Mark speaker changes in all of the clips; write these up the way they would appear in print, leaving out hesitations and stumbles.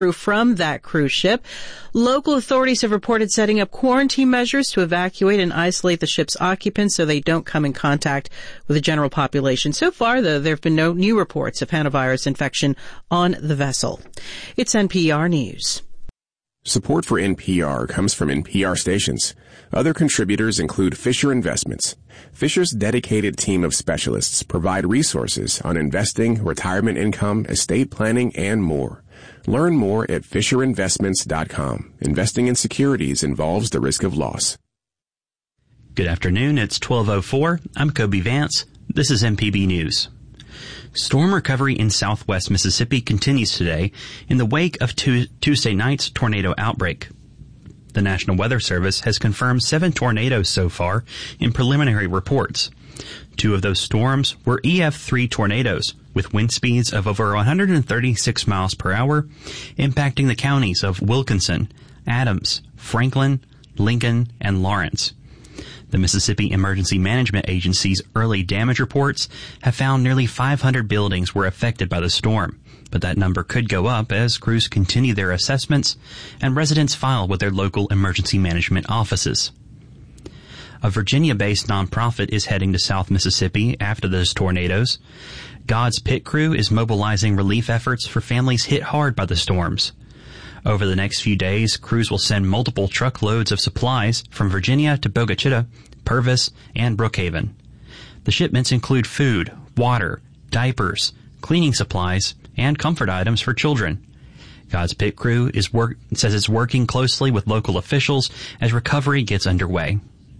Speaker 1: from that cruise ship. Local authorities have reported setting up quarantine measures to evacuate and isolate the ship's occupants so they don't come in contact with the general population. So far, though, there have been no new reports of hantavirus infection on the vessel. It's NPR News.
Speaker 2: Support for NPR comes from NPR stations. Other contributors include Fisher Investments. Fisher's dedicated team of specialists provide resources on investing, retirement income, estate planning, and more. Learn more at FisherInvestments.com. Investing in securities involves the risk of loss.
Speaker 3: Good afternoon. It's 12:04. I'm Kobe Vance. This is MPB News. Storm recovery in southwest Mississippi continues today in the wake of Tuesday night's tornado outbreak. The National Weather Service has confirmed 7 tornadoes so far in preliminary reports. 2 of those storms were EF3 tornadoes with wind speeds of over 136 miles per hour, impacting the counties of Wilkinson, Adams, Franklin, Lincoln, and Lawrence. The Mississippi Emergency Management Agency's early damage reports have found nearly 500 buildings were affected by the storm, but that number could go up as crews continue their assessments and residents file with their local emergency management offices. A Virginia-based nonprofit is heading to South Mississippi after those tornadoes. God's Pit Crew is mobilizing relief efforts for families hit hard by the storms. Over the next few days, crews will send multiple truckloads of supplies from Virginia to Bogachita, Purvis, and Brookhaven. The shipments include food, water, diapers, cleaning supplies, and comfort items for children. God's Pit Crew says it's working closely with local officials as recovery gets underway.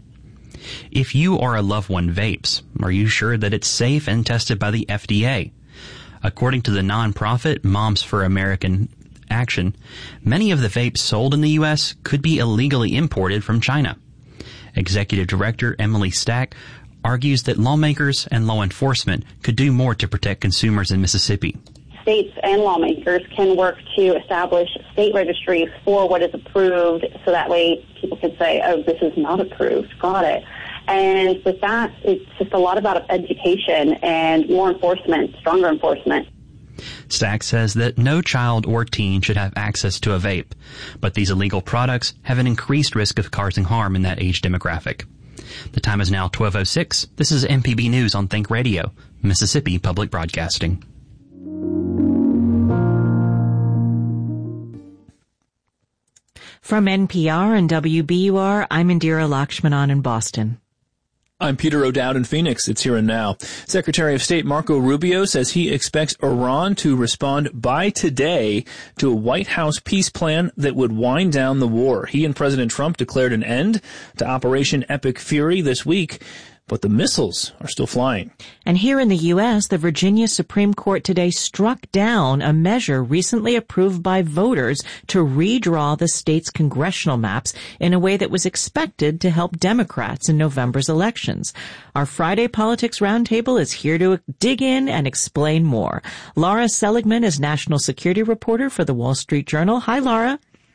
Speaker 3: If you or a loved one vapes, are you sure that it's safe and tested by the FDA? According to the nonprofit Moms for American Action, many of the vapes sold in the U.S. could be illegally imported from China. Executive Director Emily Stack argues that lawmakers and law enforcement could do more to protect consumers in Mississippi.
Speaker 4: States and lawmakers can work to establish state registries for what is approved, so that way people can say, oh, this is not approved, got it. And with that, it's just a lot about education and more enforcement, stronger enforcement.
Speaker 3: Stack says that no child or teen should have access to a vape, but these illegal products have an increased risk of causing harm in that age demographic. The time is now 12:06. This is MPB News on Think Radio, Mississippi Public Broadcasting.
Speaker 5: From NPR and WBUR, I'm Indira Lakshmanan in Boston.
Speaker 6: I'm Peter O'Dowd in Phoenix. It's Here and Now. Secretary of State Marco Rubio says he expects Iran to respond by today to a White House peace plan that would wind down the war. He and President Trump declared an end to Operation Epic Fury this week, but the missiles are still flying.
Speaker 5: And here in the U.S., the Virginia Supreme Court today struck down a measure recently approved by voters to redraw the state's congressional maps in a way that was expected to help Democrats in November's elections. Our Friday Politics Roundtable is here to dig in and explain more. Laura Seligman is national security reporter for the Wall Street Journal. Hi, Laura.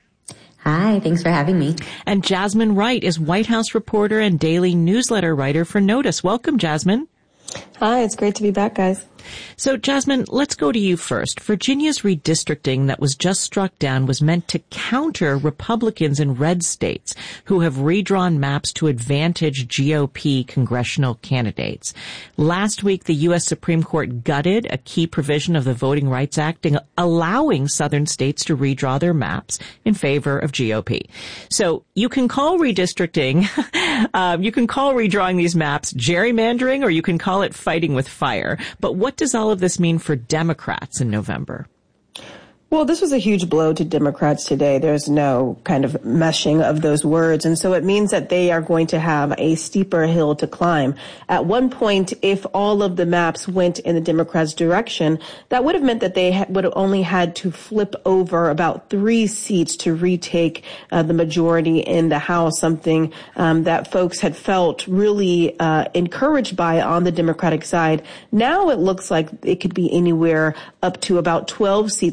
Speaker 7: Hi, thanks for having me.
Speaker 5: And Jasmine Wright is White House reporter and daily newsletter writer for Notice. Welcome, Jasmine.
Speaker 8: Hi, it's great to be back, guys.
Speaker 5: So, Jasmine, let's go to you first. Virginia's redistricting that was just struck down was meant to counter Republicans in red states who have redrawn maps to advantage GOP congressional candidates. Last week, the U.S. Supreme Court gutted a key provision of the Voting Rights Act, allowing southern states to redraw their maps in favor of GOP. So you can call redistricting, you can call redrawing these maps gerrymandering, or you can call it fighting with fire. But what does all of this mean for Democrats in November?
Speaker 8: Well, this was a huge blow to Democrats today. There's no kind of meshing of those words. And so it means that they are going to have a steeper hill to climb. At one point, if all of the maps went in the Democrats' direction, that would have meant that they would have only had to flip over about 3 seats to retake the majority in the House, something that folks had felt really encouraged by on the Democratic side. Now it looks like it could be anywhere up to about 12 seats that they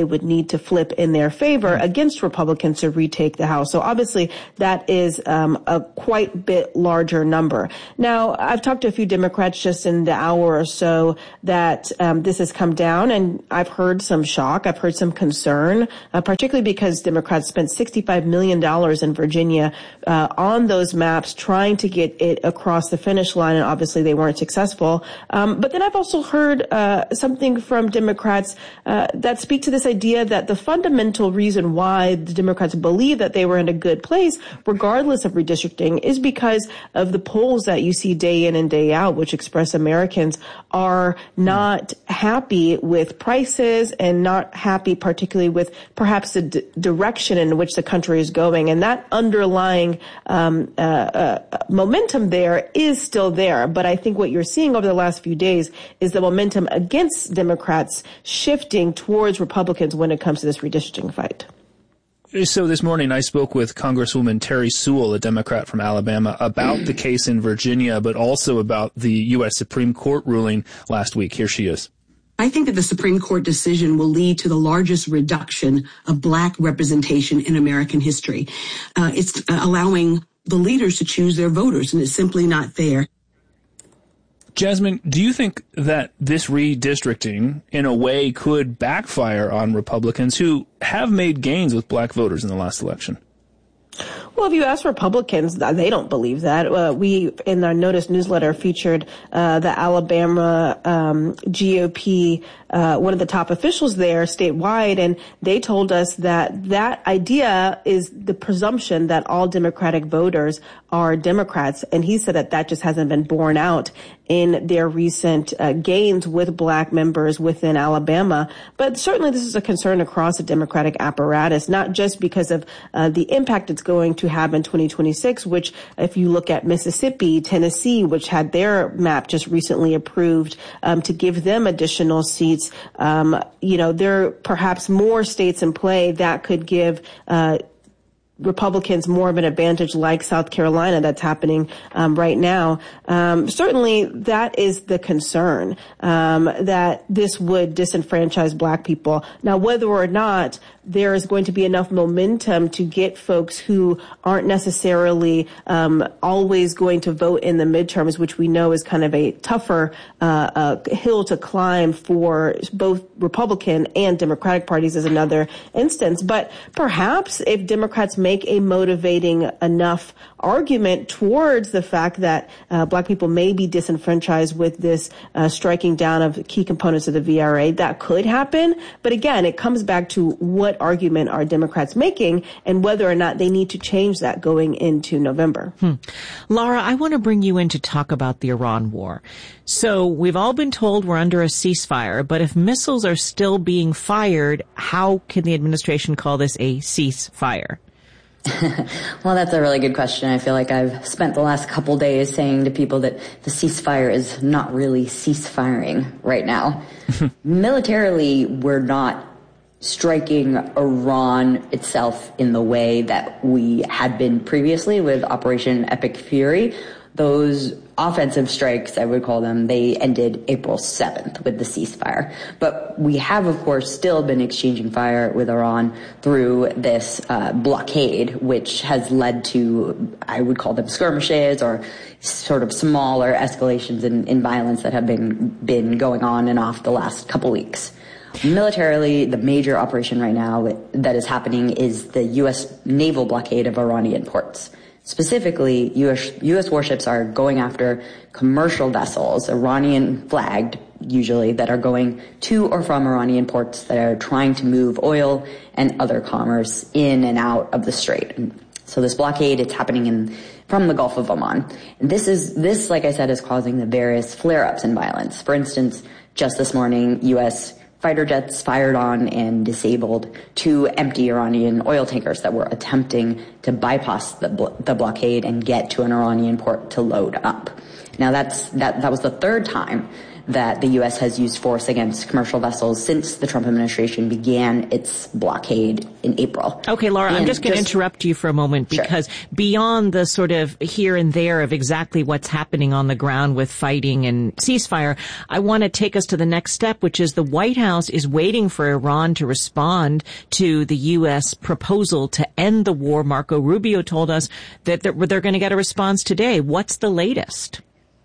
Speaker 8: would need to flip in their favor against Republicans to retake the House. So obviously that is a quite bit larger number. Now, I've talked to a few Democrats just in the hour or so that this has come down, and I've heard some shock. I've heard some concern, particularly because Democrats spent $65 million in Virginia on those maps trying to get it across the finish line, and obviously they weren't successful. But then I've also heard something from Democrats that speak to this idea that the fundamental reason why the Democrats believe that they were in a good place, regardless of redistricting, is because of the polls that you see day in and day out, which express Americans are not happy with prices and not happy particularly with perhaps the direction in which the country is going. And that underlying momentum there is still there. But I think what you're seeing over the last few days is the momentum against Democrats shifting towards Republicans when it comes to this redistricting fight.
Speaker 6: So this morning I spoke with Congresswoman Terry Sewell, a Democrat from Alabama, about the case in Virginia, but also about the U.S. Supreme Court ruling last week. Here she is.
Speaker 9: I think that the Supreme Court decision will lead to the largest reduction of black representation in American history. It's allowing the leaders to choose their voters, and it's simply not fair.
Speaker 6: Jasmine, do you think that this redistricting, in a way, could backfire on Republicans who have made gains with black voters in the last election?
Speaker 8: Well, if you ask Republicans, they don't believe that. We, in our Notice newsletter, featured the Alabama GOP, one of the top officials there statewide, and they told us that that idea is the presumption that all Democratic voters are Democrats. And he said that that just hasn't been borne out in their recent gains with black members within Alabama. But certainly this is a concern across the Democratic apparatus, not just because of the impact it's going to have in 2026, which if you look at Mississippi, Tennessee, which had their map just recently approved to give them additional seats, there are perhaps more states in play that could give Republicans more of an advantage, like South Carolina that's happening right now. Certainly that is the concern, that this would disenfranchise black people. Now, whether or not there is going to be enough momentum to get folks who aren't necessarily always going to vote in the midterms, which we know is kind of a tougher hill to climb for both Republican and Democratic parties, is another instance. But perhaps if Democrats make a motivating enough argument towards the fact that black people may be disenfranchised with this striking down of key components of the VRA, that could happen. But again, it comes back to what argument are Democrats making and whether or not they need to change that going into November.
Speaker 5: Laura, I want to bring you in to talk about the Iran war. So we've all been told we're under a ceasefire, but if missiles are still being fired, how can the administration call this a ceasefire?
Speaker 7: Well, that's a really good question. I feel like I've spent the last couple days saying to people that the ceasefire is not really ceasefiring right now. Militarily, we're not striking Iran itself in the way that we had been previously with Operation Epic Fury. Those offensive strikes, I would call them, they ended April 7th with the ceasefire. But we have, of course, still been exchanging fire with Iran through this blockade, which has led to, I would call them skirmishes or sort of smaller escalations in violence that have been going on and off the last couple weeks. Militarily, the major operation right now that is happening is the U.S. naval blockade of Iranian ports. Specifically, U.S. warships are going after commercial vessels, Iranian-flagged usually, that are going to or from Iranian ports that are trying to move oil and other commerce in and out of the strait. So this blockade, it's happening from the Gulf of Oman. And this, like I said, is causing the various flare-ups in violence. For instance, just this morning, U.S. fighter jets fired on and disabled 2 empty Iranian oil tankers that were attempting to bypass the blockade and get to an Iranian port to load up. Now that was the third time that the U.S. has used force against commercial vessels since the Trump administration began its blockade in April.
Speaker 5: Okay, Laura, I'm just going to interrupt you for a moment because beyond the sort of here and there of exactly what's happening on the ground with fighting and ceasefire, I want to take us to the next step, which is the White House is waiting for Iran to respond to the U.S. proposal to end the war. Marco Rubio told us that they're going to get a response today. What's the latest?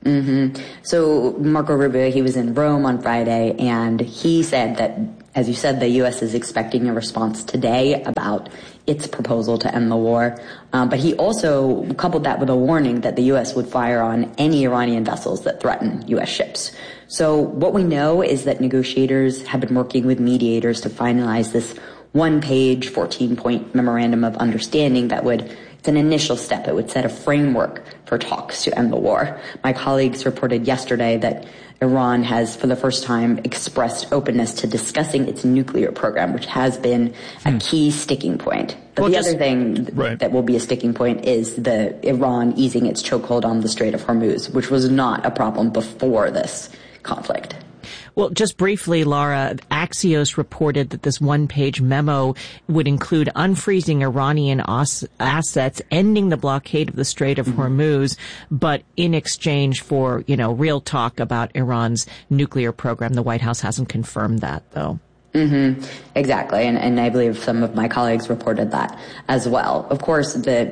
Speaker 7: So Marco Rubio, he was in Rome on Friday, and he said that, as you said, the U.S. is expecting a response today about its proposal to end the war. But he also coupled that with a warning that the U.S. would fire on any Iranian vessels that threaten U.S. ships. So what we know is that negotiators have been working with mediators to finalize this one-page, 14-point memorandum of understanding that it's an initial step. It would set a framework for talks to end the war. My colleagues reported yesterday that Iran has, for the first time, expressed openness to discussing its nuclear program, which has been a key sticking point. But the other thing that will be a sticking point is the Iran easing its chokehold on the Strait of Hormuz, which was not a problem before this conflict.
Speaker 5: Well, just briefly, Laura, Axios reported that this one-page memo would include unfreezing Iranian assets, ending the blockade of the Strait of Hormuz, but in exchange for, real talk about Iran's nuclear program. The White House hasn't confirmed that, though.
Speaker 7: Exactly. And I believe some of my colleagues reported that as well. Of course, the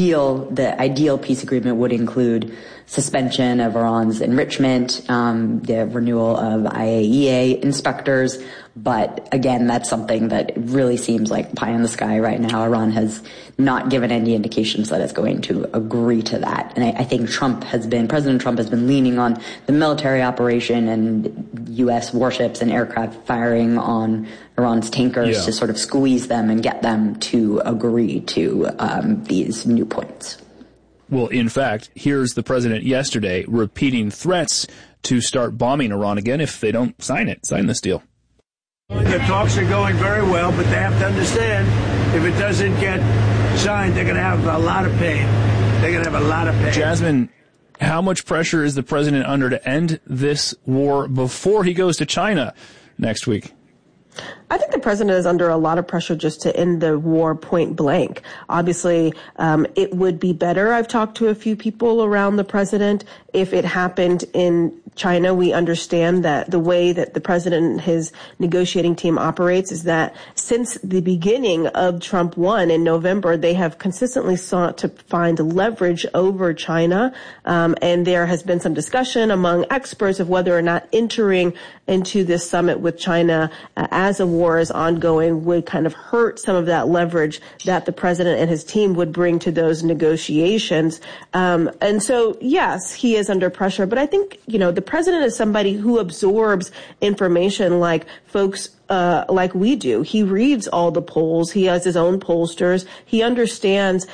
Speaker 7: ideal peace agreement would include suspension of Iran's enrichment, the renewal of IAEA inspectors. But again, that's something that really seems like pie in the sky right now. Iran has not given any indications that it's going to agree to that. And I think President Trump has been leaning on the military operation and U.S. warships and aircraft firing on Iran's tankers to sort of squeeze them and get them to agree to these new points.
Speaker 6: Well, in fact, here's the president yesterday repeating threats to start bombing Iran again if they don't sign this deal.
Speaker 10: The talks are going very well, but they have to understand if it doesn't get signed, they're going to have a lot of pain. They're going to have a lot of pain.
Speaker 6: Jasmine, how much pressure is the president under to end this war before he goes to China next week?
Speaker 8: I think the president is under a lot of pressure just to end the war point blank. Obviously, it would be better. I've talked to a few people around the president. If it happened in China, we understand that the way that the president and his negotiating team operates is that since the beginning of Trump 1 in November, they have consistently sought to find leverage over China. And there has been some discussion among experts of whether or not entering into this summit with China as a war is ongoing would kind of hurt some of that leverage that the president and his team would bring to those negotiations. And so, yes, he is under pressure. But I think, the president is somebody who absorbs information like folks like we do. He reads all the polls. He has his own pollsters. He understands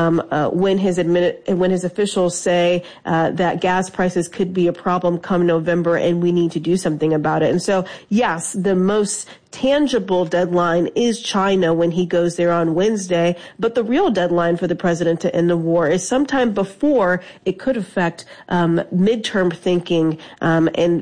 Speaker 8: when his officials say that gas prices could be a problem come November and we need to do something about it. And so, yes, the most tangible deadline is China when he goes there on Wednesday. But the real deadline for the president to end the war is sometime before it could affect midterm thinking. And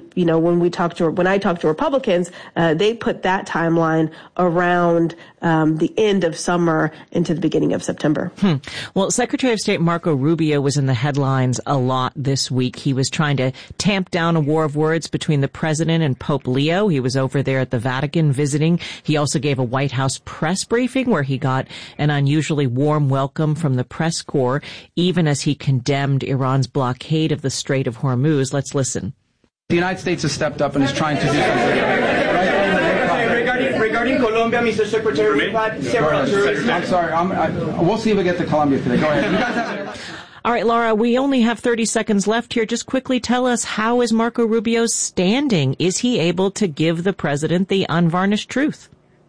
Speaker 8: when I talk to Republicans, they put that timeline around the end of summer into the beginning of September.
Speaker 5: Well, Secretary of State Marco Rubio was in the headlines a lot this week. He was trying to tamp down a war of words between the president and Pope Leo. He was over there at the Vatican visiting. He also gave a White House press briefing where he got an unusually warm welcome from the press corps, even as he condemned Iran's blockade of the Strait of Hormuz. Let's listen.
Speaker 11: The United States has stepped up and is trying to do something. Regarding Colombia, Mr. Secretary, we've had several tourists. I'm sorry. We'll see if we get to Colombia today. Go ahead. You guys have...
Speaker 5: All right, Laura, we only have 30 seconds left here. Just quickly tell us, how is Marco Rubio standing? Is he able to give the president the unvarnished truth?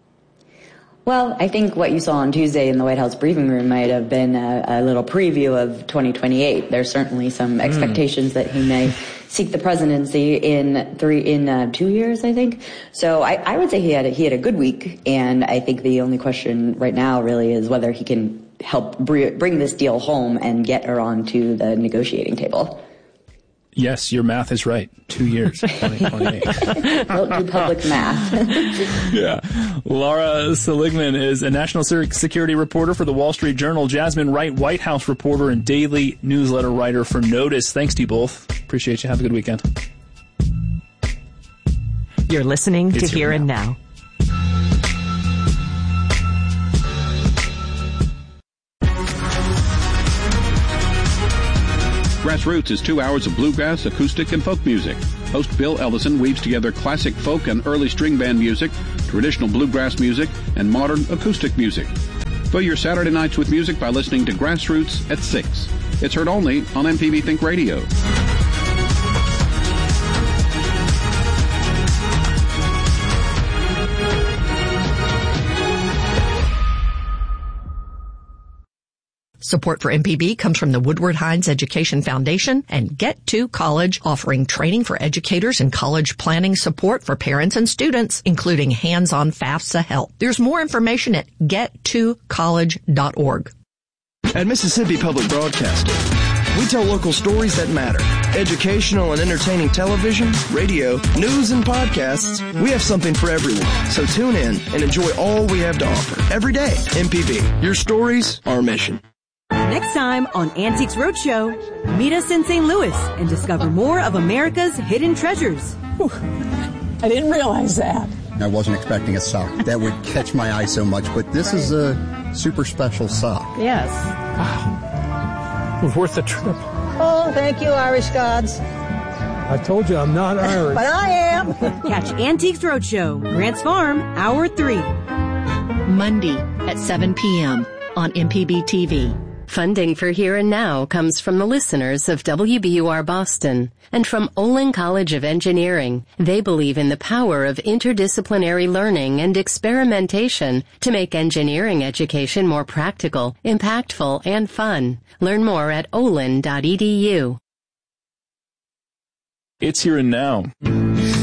Speaker 7: Well, I think what you saw on Tuesday in the White House briefing room might have been a little preview of 2028. There's certainly some expectations that he may seek the presidency in 2 years, I think. So I would say he had a good week, and I think the only question right now really is whether he can help bring this deal home and get Iran to the negotiating table.
Speaker 6: Yes, your math is right. 2 years, 2028.
Speaker 7: Don't do public math.
Speaker 6: Yeah. Laura Seligman is a national security reporter for the Wall Street Journal. Jasmine Wright, White House reporter and daily newsletter writer for Notice. Thanks to you both. Appreciate you. Have a good weekend.
Speaker 5: You're listening to Here and Now.
Speaker 12: Grassroots is 2 hours of bluegrass, acoustic, and folk music. Host Bill Ellison weaves together classic folk and early string band music, traditional bluegrass music, and modern acoustic music. Fill your Saturday nights with music by listening to Grassroots at 6. It's heard only on MPB Think Radio.
Speaker 13: Support for MPB comes from the Woodward Hines Education Foundation and Get2 College, offering training for educators and college planning support for parents and students, including hands-on FAFSA help. There's more information at get2college.org.
Speaker 14: At Mississippi Public Broadcasting, we tell local stories that matter. Educational and entertaining television, radio, news, and podcasts. We have something for everyone. So tune in and enjoy all we have to offer. Every day, MPB. Your stories, our mission.
Speaker 15: Next time on Antiques Roadshow, meet us in St. Louis and discover more of America's hidden treasures.
Speaker 16: Whew. I didn't realize that.
Speaker 17: I wasn't expecting a sock that would catch my eye so much, but this is a super special sock.
Speaker 16: Yes. Wow. It was worth the trip.
Speaker 18: Oh, thank you, Irish gods.
Speaker 19: I told you I'm not Irish.
Speaker 18: But I am.
Speaker 15: Catch Antiques Roadshow, Grants Farm, Hour 3.
Speaker 13: Monday at 7 p.m. on MPB TV.
Speaker 20: Funding for Here and Now comes from the listeners of WBUR Boston and from Olin College of Engineering. They believe in the power of interdisciplinary learning and experimentation to make engineering education more practical, impactful, and fun. Learn more at olin.edu.
Speaker 6: It's Here and Now.